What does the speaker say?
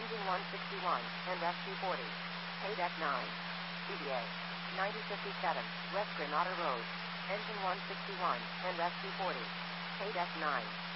Engine 161, and SC40. Deck 9. CBA. 9057, West Granada Road. Engine 161, and SC40. Deck 9.